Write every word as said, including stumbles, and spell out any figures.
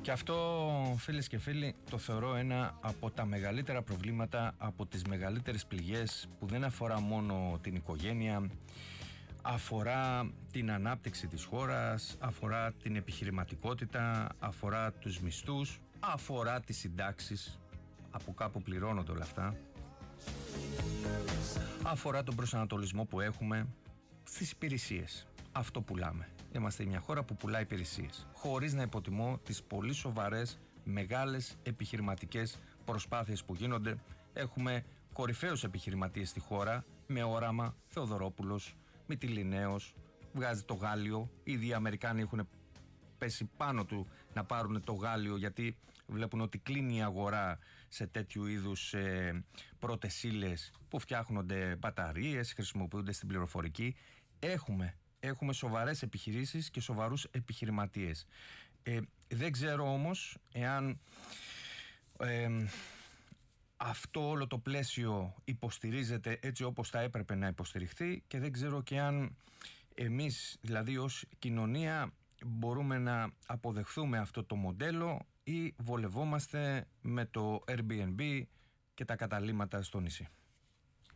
Και αυτό, φίλες και φίλοι, το θεωρώ ένα από τα μεγαλύτερα προβλήματα, από τις μεγαλύτερες πληγές που δεν αφορά μόνο την οικογένεια, αφορά την ανάπτυξη της χώρας, αφορά την επιχειρηματικότητα, αφορά τους μισθούς, αφορά τις συντάξεις, από κάπου πληρώνονται όλα αυτά, αφορά τον προσανατολισμό που έχουμε στις υπηρεσίες. Αυτό πουλάμε. Είμαστε μια χώρα που πουλάει υπηρεσίες, χωρίς να υποτιμώ τις πολύ σοβαρές, μεγάλες επιχειρηματικές προσπάθειες που γίνονται. Έχουμε κορυφαίους επιχειρηματίες στη χώρα, με όραμα, Θεοδωρόπουλος, Μυτιληναίος, βγάζει το γάλιο. Ήδη οι Αμερικάνοι έχουν πέσει πάνω του να πάρουν το γάλιο, γιατί βλέπουν ότι κλείνει η αγορά σε τέτοιου είδους ε, πρώτες ύλες που φτιάχνονται μπαταρίες, χρησιμοποιούνται στην πληροφορική. Έχουμε Έχουμε σοβαρές επιχειρήσεις και σοβαρούς επιχειρηματίες. Ε, δεν ξέρω όμως εάν ε, αυτό όλο το πλαίσιο υποστηρίζεται έτσι όπως θα έπρεπε να υποστηριχθεί, και δεν ξέρω και αν εμείς, δηλαδή ως κοινωνία, μπορούμε να αποδεχθούμε αυτό το μοντέλο ή βολευόμαστε με το Airbnb και τα καταλύματα στο νησί.